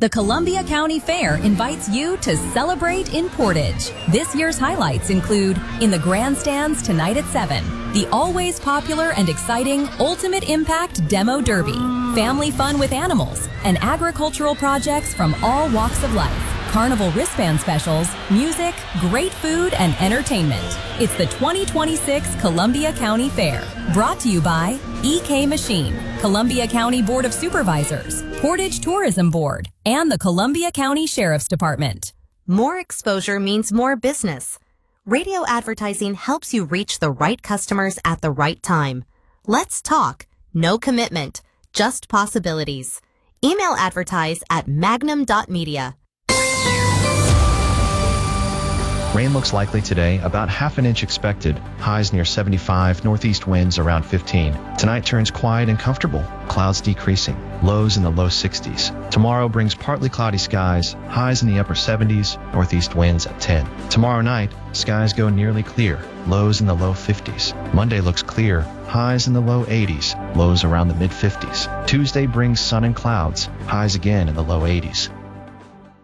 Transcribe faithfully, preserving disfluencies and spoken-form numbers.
The Columbia County Fair invites you to celebrate in Portage. This year's highlights include, in the grandstands tonight at seven, the always popular and exciting Ultimate Impact Demo Derby, family fun with animals, and agricultural projects from all walks of life, carnival wristband specials, music, great food, and entertainment. It's the twenty twenty-six Columbia County Fair, brought to you by E K Machine, Columbia County Board of Supervisors, Portage Tourism Board, and the Columbia County Sheriff's Department. More exposure means more business. Radio advertising helps you reach the right customers at the right time. Let's talk. No commitment, just possibilities. Email advertise at magnum dot media. Rain looks likely today, about half an inch expected. Highs near seventy-five, northeast winds around fifteen. Tonight turns quiet and comfortable, clouds decreasing, lows in the low sixties. Tomorrow brings partly cloudy skies, highs in the upper seventies, northeast winds at ten. Tomorrow night, skies go nearly clear, lows in the low fifties. Monday looks clear, highs in the low eighties, lows around the mid fifties. Tuesday brings sun and clouds, highs again in the low eighties.